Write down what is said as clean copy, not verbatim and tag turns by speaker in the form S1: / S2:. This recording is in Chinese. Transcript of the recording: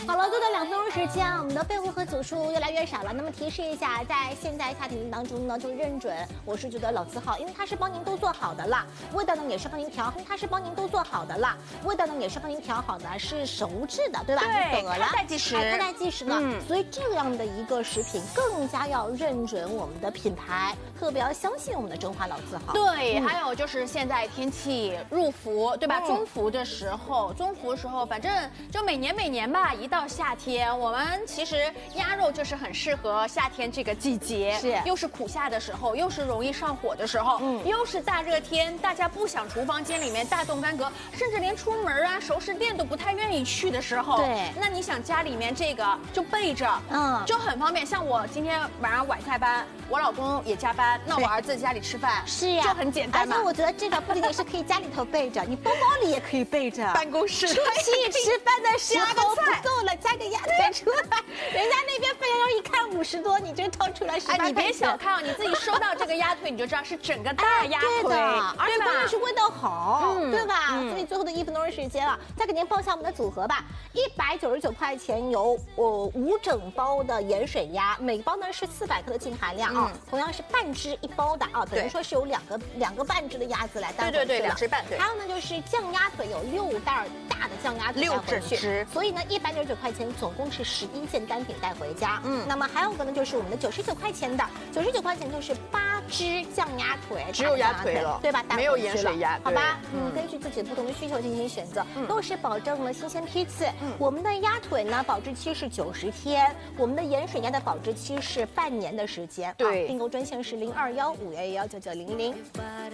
S1: 好了，又到2分钟时间啊，我们的备货和组数越来越少了。那么提示一下，在现在夏庭当中呢，就认准我是觉得老字号，因为它是帮您都做好的了，味道呢也是帮您调好，它是帮您都做好的了，味道呢也是帮您调好的，是熟制的，对吧？
S2: 对，
S1: 开袋
S2: 计时，
S1: 开袋计时呢。所以这样的一个食品更加要认准我们的品牌，特别要相信我们的中华老字号。
S2: 对，还有就是现在天气入伏，对吧？中伏的时候，反正就每年吧，一到夏天，我们其实鸭肉就是很适合夏天这个季节，
S1: 是
S2: 又是苦夏的时候，又是容易上火的时候，又是大热天，大家不想厨房间里面大动干戈，甚至连出门啊熟食店都不太愿意去的时候，
S1: 对，
S2: 那你想家里面这个就备着，就很方便。像我今天晚上晚下班，我老公也加班，那我儿子家里吃饭，
S1: 是呀，
S2: 就很简单嘛。
S1: 而且我觉得这个不仅仅是可以家里头备着，你包包里也可以备着。
S2: 办公室
S1: 出去吃饭的时候不够了，加个鸭腿出来，人家那边费用一看50多，你这掏出来18块钱。
S2: 你别小看哦，你自己收到这个鸭腿，你就知道是整个大鸭腿，
S1: 对的，而且关键是味道好，对吧？所以最后的1分钟时间啊，再给您报一下我们的组合吧。199块钱有5整包的盐水鸭，每包呢是400克的净含量啊，同样是半只1包的啊，等于说是有两个半只的鸭子来带回去了。
S2: 对，2只半。对。
S1: 还有呢就是酱鸭腿有6袋大的酱鸭腿带回去，所以呢199块钱总共是11件单品带回家。那么还有个呢就是我们的99块钱的，99块钱就是8只酱鸭腿，
S2: 只有鸭腿了，
S1: 对吧？
S2: 没有盐水鸭，
S1: 好吧？根据自己的不同的需求进行选择，都是保证了新鲜批次。我们的鸭腿呢保质期是90天，我们的盐水鸭的保质期是半年的时间。
S2: 对，
S1: 订购专线是0215119900。